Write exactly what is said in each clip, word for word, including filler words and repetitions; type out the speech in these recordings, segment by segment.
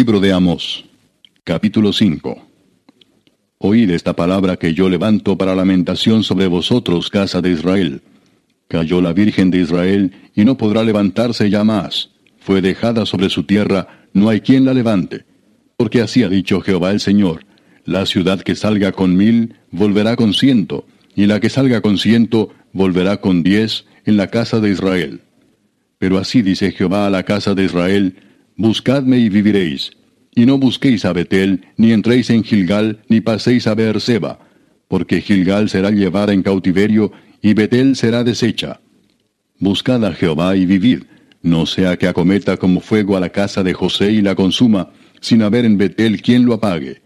Libro de Amós, capítulo cinco. Oíd esta palabra que yo levanto para lamentación sobre vosotros, casa de Israel. Cayó la Virgen de Israel, y no podrá levantarse ya más. Fue dejada sobre su tierra, no hay quien la levante. Porque así ha dicho Jehová el Señor: la ciudad que salga con mil, volverá con ciento, y la que salga con ciento, volverá con diez, en la casa de Israel. Pero así dice Jehová a la casa de Israel: buscadme y viviréis. Y no busquéis a Betel, ni entréis en Gilgal, ni paséis a Beerseba, porque Gilgal será llevada en cautiverio, y Betel será deshecha. Buscad a Jehová y vivid, no sea que acometa como fuego a la casa de José y la consuma, sin haber en Betel quien lo apague.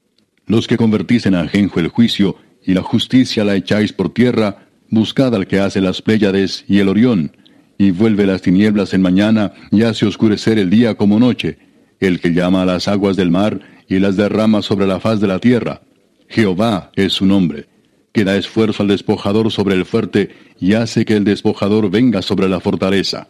Los que convertís en ajenjo el juicio, y la justicia la echáis por tierra, buscad al que hace las Pléyades y el Orión, y vuelve las tinieblas en mañana, y hace oscurecer el día como noche, el que llama a las aguas del mar, y las derrama sobre la faz de la tierra. Jehová es su nombre, que da esfuerzo al despojador sobre el fuerte, y hace que el despojador venga sobre la fortaleza.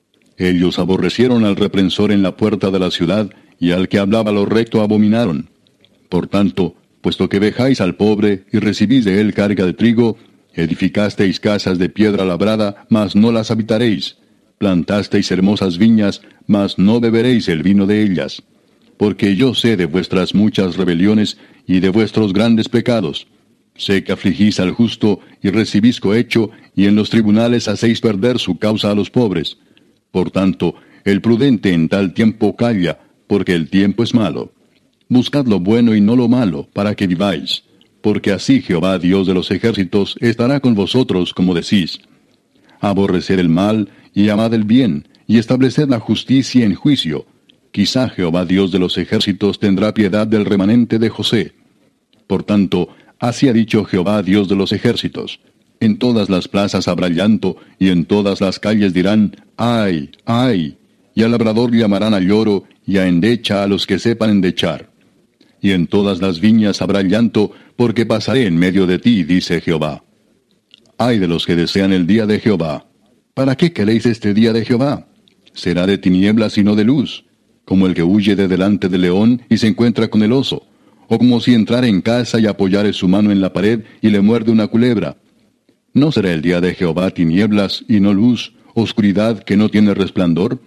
Ellos aborrecieron al reprensor en la puerta de la ciudad, y al que hablaba lo recto abominaron. Por tanto, puesto que vejáis al pobre, y recibís de él carga de trigo, edificasteis casas de piedra labrada, mas no las habitaréis. Plantasteis hermosas viñas, mas no beberéis el vino de ellas. Porque yo sé de vuestras muchas rebeliones, y de vuestros grandes pecados. Sé que afligís al justo, y recibís cohecho, y en los tribunales hacéis perder su causa a los pobres. Por tanto, el prudente en tal tiempo calla, porque el tiempo es malo. Buscad lo bueno y no lo malo, para que viváis. Porque así Jehová, Dios de los ejércitos, estará con vosotros, como decís. Aborreced el mal, y amad el bien, y estableced la justicia en juicio. Quizá Jehová, Dios de los ejércitos, tendrá piedad del remanente de José. Por tanto, así ha dicho Jehová, Dios de los ejércitos: en todas las plazas habrá llanto, y en todas las calles dirán: ¡ay, ay! Y al labrador llamarán a lloro, y a endecha a los que sepan endechar. Y en todas las viñas habrá llanto, porque pasaré en medio de ti, dice Jehová. Ay de los que desean el día de Jehová. ¿Para qué queréis este día de Jehová? Será de tinieblas y no de luz, como el que huye de delante del león y se encuentra con el oso, o como si entrara en casa y apoyare su mano en la pared y le muerde una culebra. ¿No será el día de Jehová tinieblas y no luz, oscuridad que no tiene resplandor?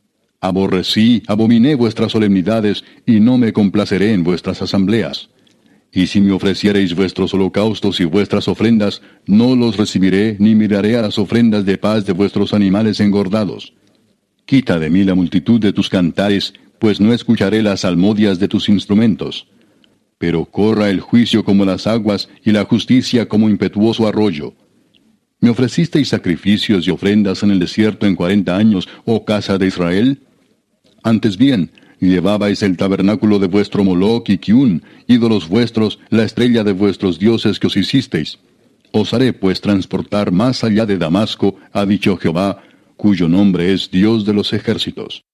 Aborrecí, abominé vuestras solemnidades, y no me complaceré en vuestras asambleas. Y si me ofreciereis vuestros holocaustos y vuestras ofrendas, no los recibiré, ni miraré a las ofrendas de paz de vuestros animales engordados. Quita de mí la multitud de tus cantares, pues no escucharé las salmodias de tus instrumentos. Pero corra el juicio como las aguas, y la justicia como impetuoso arroyo. ¿Me ofrecisteis sacrificios y ofrendas en el desierto en cuarenta años, oh casa de Israel? Antes bien, llevabais el tabernáculo de vuestro Moloc y Kiun, ídolos vuestros, la estrella de vuestros dioses que os hicisteis. Os haré pues transportar más allá de Damasco, ha dicho Jehová, cuyo nombre es Dios de los ejércitos.